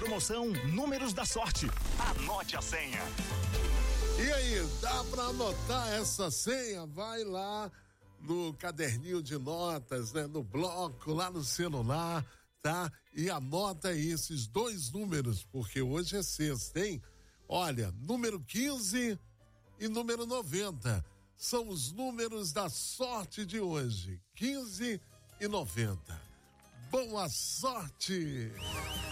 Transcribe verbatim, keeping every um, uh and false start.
promoção Números da Sorte. Anote a senha. E aí, dá pra anotar essa senha? Vai lá no caderninho de notas, né? No bloco, lá no celular, tá? E anota aí esses dois números, porque hoje é sexta, hein? Olha, número quinze e número noventa são os números da sorte de hoje. quinze e noventa. Boa sorte!